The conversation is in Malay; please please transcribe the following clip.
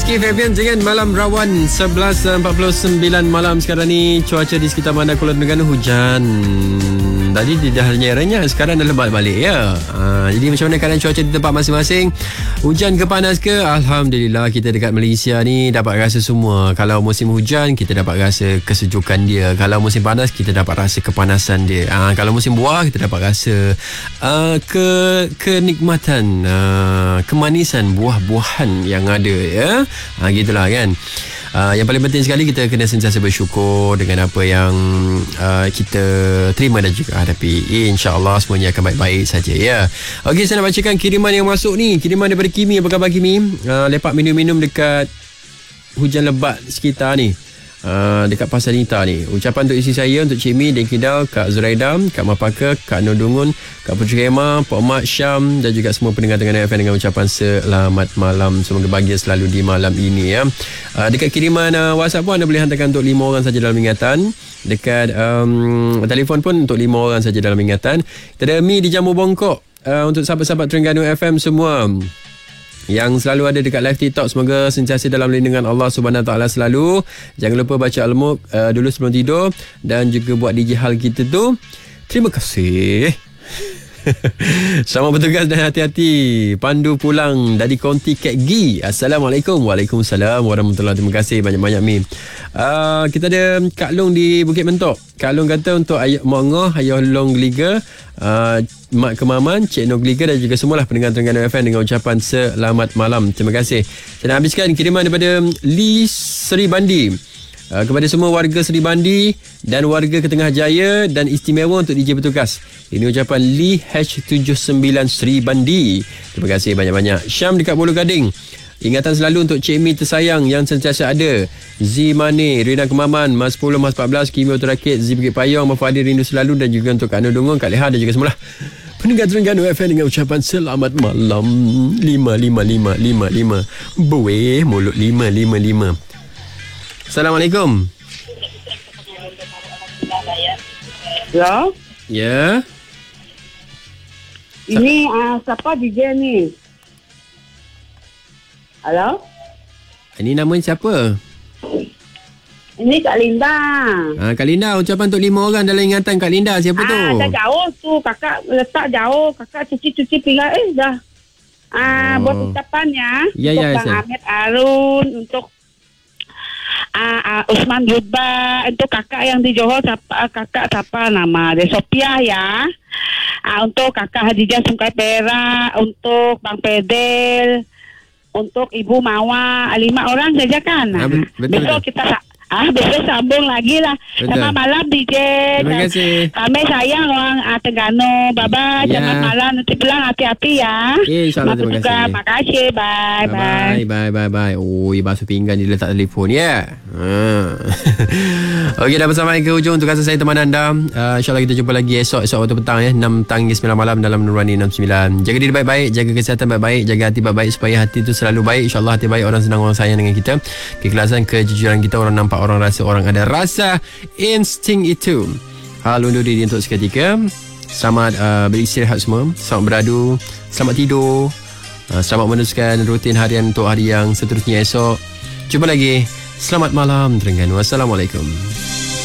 Rizky Fabian dengan Malam Rawan 11.49 malam sekarang ni. Cuaca di sekitar Bandar Kuala Terengganu hujan. Tadi dia dah renyah, sekarang dah lebat balik ya. Jadi macam mana keadaan cuaca di tempat masing-masing? Hujan ke panas ke? Alhamdulillah kita dekat Malaysia ni dapat rasa semua. Kalau musim hujan kita dapat rasa kesejukan dia. Kalau musim panas kita dapat rasa kepanasan dia. Kalau musim buah kita dapat rasa kenikmatan, kemanisan buah-buahan yang ada ya. Gitulah kan. Yang paling penting sekali kita kena sentiasa bersyukur dengan apa yang kita terima dan juga hadapi. InsyaAllah semuanya akan baik-baik saja ya. Okey, saya nak bacakan kiriman yang masuk ni. Kiriman daripada Kimi. Apa khabar Kimi? Lepak minum-minum dekat hujan lebat sekitar ni. Dekat Pasar Nita ni. Ucapan untuk isi saya, untuk Cik Mi, Deng Kidal, Kak Zuraida, Kak Mapaka, Kak Nur Dungun, Kak Putri Kema, Pak Mat Syam dan juga semua pendengar Terengganu FM dengan ucapan selamat malam. Semoga bahagia selalu di malam ini ya. Dekat kiriman WhatsApp pun anda boleh hantarkan untuk 5 orang saja dalam ingatan. Dekat telefon pun untuk 5 orang saja dalam ingatan. Kita ada Mi di Jambu Bongkok. Untuk sahabat-sahabat Terengganu FM semua yang selalu ada dekat live TikTok, semoga sentiasa dalam lindungan Allah Subhanahu Taala selalu. Jangan lupa baca Al-Mulk dulu sebelum tidur dan juga buat DJ hal kita tu. Terima kasih. Selamat bertugas dan hati-hati. Pandu pulang dari Konti Kek Gi. Assalamualaikum. Waalaikumsalam warahmatullahi. Terima kasih banyak-banyak Mi. Kita ada Kak Long di Bukit Mentok. Kak Long kata untuk Ayah Mongoh, Ayah Long Gliga, Mak Kemaman, Cik Noh Gliga dan juga semualah pendengar Terengganu FM dengan ucapan selamat malam. Terima kasih. Saya nak habiskan kiriman daripada Lee Seri Bandi. Kepada semua warga Seri Bandi dan warga Ketengah Jaya dan istimewa untuk DJ bertugas. Ini ucapan Lee H79 Seri Bandi. Terima kasih banyak-banyak. Syam dekat Pulau Gading. Ingatan selalu untuk Cik Mi tersayang yang sentiasa ada. Z Mane, Rina Kemaman, Mas 10, Mas 14, Kimi Otorakit, Z Bukit Payong, Mas Fadil rindu selalu dan juga untuk Kak Nur Dungun, Kak Leha dan juga semula pendengar Terengganu FM dengan ucapan selamat malam. 55555. Buih mulut 555. Assalamualaikum. Ya. Ya. Ini siapa DJ ni? Halo? Ini nama siapa? Ini Kak Linda. Kak Linda, ucapan untuk 5 orang dalam ingatan Kak Linda. Siapa tu? Dah jauh tu. Kakak letak jauh. Kakak cuci-cuci pinggan. Dah. Buat ucapannya. Ya, untuk Bang Ahmed Arun. Untuk Usman Jubba. Untuk kakak yang di Johor. Kakak siapa nama dia? Sophia ya. Untuk kakak Hadijah Sungkai Perak. Untuk Bang Pedel. Untuk Ibu Mawa. 5 orang saja kan. Besok kita besok sambung lagi lah. Selamat malam DJ. Terima kasih. Kami sayang orang Terengganu. Bye-bye. Ya. Selamat malam. Nanti pulang hati-hati ya. InsyaAllah. Terima kasih. Makasih. Bye. Bye. Oh, basuh pinggan dia letak telefon ya. Okey, dah bersama ke hujung untuk rasa saya teman anda. InsyaAllah kita jumpa lagi esok waktu petang ya. 6 petang hingga 9 malam dalam Nurani 69. Jaga diri baik-baik, jaga kesihatan baik-baik, jaga hati baik-baik supaya hati itu selalu baik. InsyaAllah hati baik, orang senang, orang sayang dengan kita. Keikhlasan, kejujuran kita, orang nampak, orang rasa, orang ada rasa, insting itu. Hal undur diri untuk seketika. Selamat beristirahat semua. Selamat beradu. Selamat tidur. Selamat meneruskan rutin harian untuk hari yang seterusnya esok. Jumpa lagi. Selamat malam Terengganu. Assalamualaikum.